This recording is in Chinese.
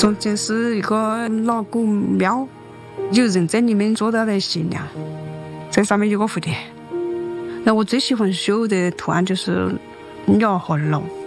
从前是一个老古庙，有人在里面做到了新娘，在上面有个蝴蝶。那我最喜欢绣的图案就是鸟和龙。